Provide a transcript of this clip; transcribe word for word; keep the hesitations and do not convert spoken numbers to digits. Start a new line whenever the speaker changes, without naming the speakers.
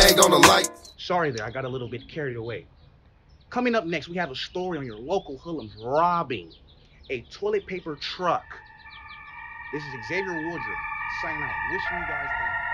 Ain't gonna like.
Sorry there, I got a little bit carried away. Coming up next, we have a story on your local hoodlums robbing a toilet paper truck. This is Xavier Woodruff signing out. Wishing you guys a